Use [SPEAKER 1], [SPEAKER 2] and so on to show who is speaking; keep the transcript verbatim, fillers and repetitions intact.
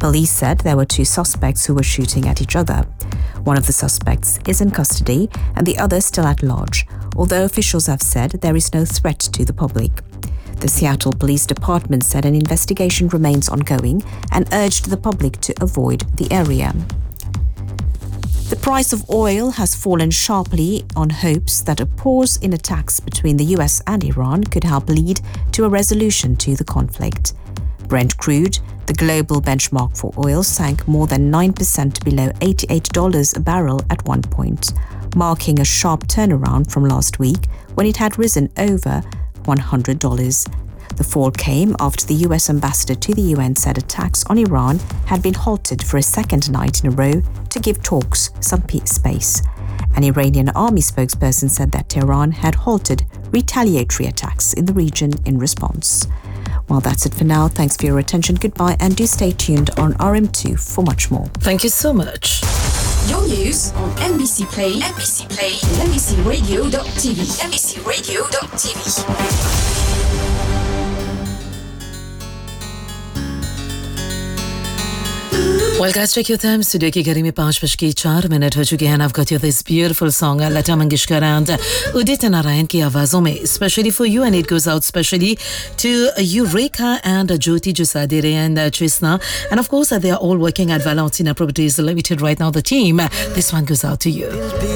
[SPEAKER 1] Police said there were two suspects who were shooting at each other. One of the suspects is in custody and the other still at large, although officials have said there is no threat to the public. The Seattle Police Department said an investigation remains ongoing and urged the public to avoid the area. The price of oil has fallen sharply on hopes that a pause in attacks between the U S and Iran could help lead to a resolution to the conflict. Brent crude, the global benchmark for oil, sank more than nine percent below eighty-eight dollars a barrel at one point, marking a sharp turnaround from last week when it had risen over one hundred dollars. The fall came after the U S ambassador to the U N said attacks on Iran had been halted for a second night in a row to give talks some peace space. An Iranian army spokesperson said that Tehran had halted retaliatory attacks in the region in response. Well, that's it for now. Thanks for your attention. Goodbye, and do stay tuned on R M two for much more.
[SPEAKER 2] Thank you so much.
[SPEAKER 3] Your news on N B C Play, N B C Play, N B C Radio dot T V, N B C Radio dot T V.
[SPEAKER 2] Well, guys, check your time. Studio की घड़ी में पाँच बज के चार minute हो चुके हैं. I've got you this beautiful song, Lata Mangeshkar and Udit Narayan की आवाज़ों में, especially for you, and it goes out specially to Eureka and Jyoti Jusadere and Trisna, and of course they are all working at Valentina Properties Limited right now. The team. This one goes out to you.